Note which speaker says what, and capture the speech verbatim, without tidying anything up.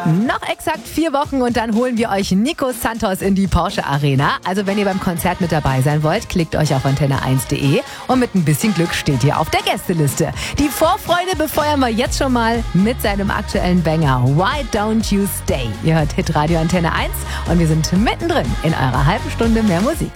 Speaker 1: Noch exakt vier Wochen und dann holen wir euch Nico Santos in die Porsche Arena. Also wenn ihr beim Konzert mit dabei sein wollt, klickt euch auf antenne eins punkt de und mit ein bisschen Glück steht ihr auf der Gästeliste. Die Vorfreude befeuern wir jetzt schon mal mit seinem aktuellen Banger Why Don't You Stay. Ihr hört Hitradio Antenne eins und wir sind mittendrin in eurer halben Stunde mehr Musik.